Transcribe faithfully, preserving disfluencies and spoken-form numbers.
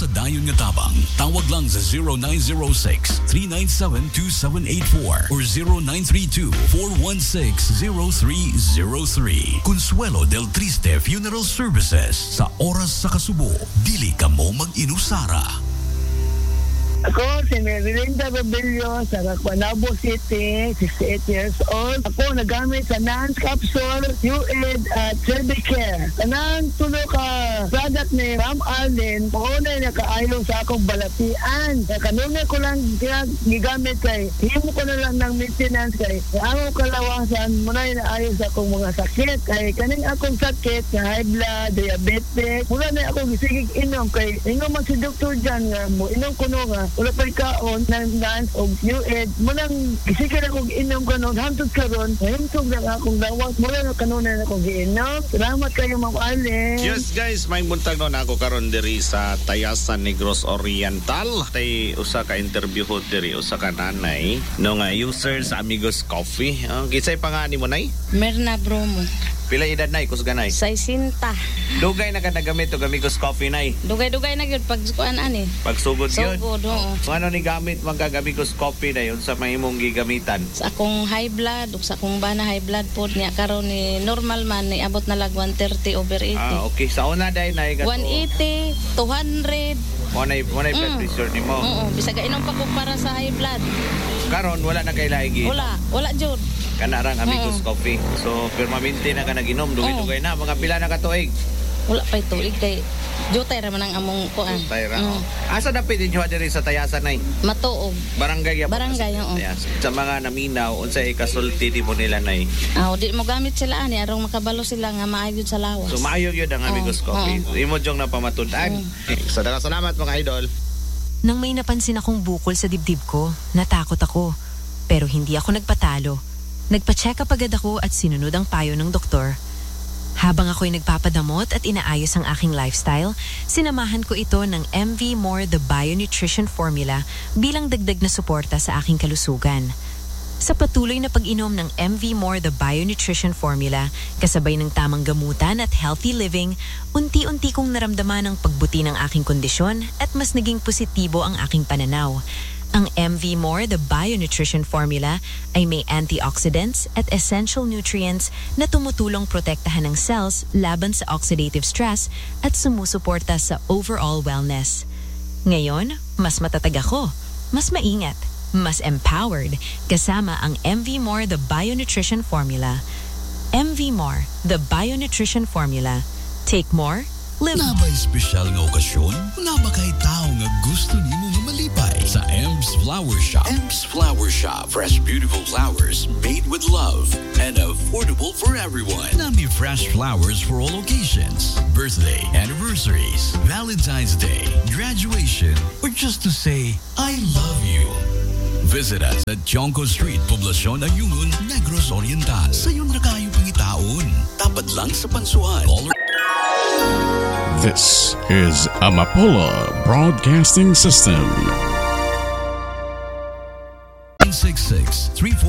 sa dayon nga tabang, tawag lang sa zero nine zero six, three nine seven, two seven eight four or zero nine three two, four one six, zero three zero three. Consuelo del Triste Funeral Services. Sa oras sa kasubo, dili ka mo mag-inusara. Ako, si Merilinda Rebello sa Raquanabo City, sixty-eight years old. Ako nagamit sa Nance Capsule, U E D at Trebicare. Kanang tulo ka product ni Ram Alden, paunay na kaayo sa akong balatian. Kanunay ko lang gigamit kay, himo ko na lang ng maintenance kay, ang kalawasan, munay na ayo sa akong mga sakit. Kay kaning akong sakit, na high blood, diabetes, mula na akong gisigig inom kay, inom man si doktor dyan nga mo, inom ko no nga, wala pa'y kaon ng Nance o U E D. Mulang gisigil akong inom kanon, hantod karon, hintog lang akong lawas, mula na kanunay na akong giinom. Salamat kayo, Ma'am Allen. Yes guys, may buntag no na ako karon diri sa Tayasan Negros Oriental. Tay usa ka interview ho diri usa ka nanay no nga user sa Amigos Coffee. Uh, Kisay pangani mo nay? Merna Bromo. Pila edad nay kusganay? Saisinta. Dugay na ka nagamit og Amigos Coffee nay. Dugay-dugay na gyud pag kuan ani. Pagsugod gyud. Sugod, oo. So, ano ni gamit man kag Amigos Coffee na yun sa mahimong gigamitan? Sa akong high blood ug sa akong bana high blood pod niya karon ni normal man ni abot na lag one thirty over eighty. Ah, okay. Sa una day nay gato. one eighty, two hundred. Mo nay mo nay blood Mm. pressure nimo. Oo, bisag inom pa ko para sa high blood. Karon wala na kay lahi. Wala, wala jud. Kana rang Amigos Mm. Coffee. So permanente na ka naginom, dugay-dugay na mga pila na ka tuig. Wala pa tuig kay jutay ra man ang among kuan. Tayra. Mm. Asa dapit ninyo diri sa Tayasan nay? Matuog. Barangay ya. Barangay, oo. Sa mga naminaw unsay kasulti di mo nila nay? Ah, di mo gamit sila ani arong makabalo sila nga maayod sa lawas. So maayo gyud ang Amigos Oo, Coffee. oo. Imo jong napamatud-an. Sa daghang salamat mga idol. Nang may napansin akong bukol sa dibdib ko, natakot ako. Pero hindi ako nagpatalo. Nagpa-check up agad ako at sinunod ang payo ng doktor. Habang ako'y nagpapadamot at inaayos ang aking lifestyle, sinamahan ko ito ng M V More The Bio-Nutrition Formula bilang dagdag na suporta sa aking kalusugan. Sa patuloy na pag-inom ng M V More The Bio-Nutrition Formula, kasabay ng tamang gamutan at healthy living, unti-unti kong naramdaman ang pagbuti ng aking kondisyon at mas naging positibo ang aking pananaw. Ang M V More The Bio-Nutrition Formula ay may antioxidants at essential nutrients na tumutulong protektahan ng cells laban sa oxidative stress at sumusuporta sa overall wellness. Ngayon, mas matatag ako, mas maingat, mas empowered kasama ang M V More The Bio-Nutrition Formula. M V More The Bio-Nutrition Formula. Take more, live. Nabay espesyal nga okasyon? Naba kay tao nga gusto nimo nga malipay sa Ems Flower Shop. Ems Flower Shop. Fresh, beautiful flowers made with love and affordable for everyone. Nami fresh flowers for all occasions. Birthday, anniversaries, Valentine's Day, graduation, or just to say, I love you. Visit us at Chonco Street, Poblacion Ayungun, Negros Oriental. Sa iyong rakayo pangitaon. Tapad lang sa pansuhan. Call This is Amapola Broadcasting System. six six three four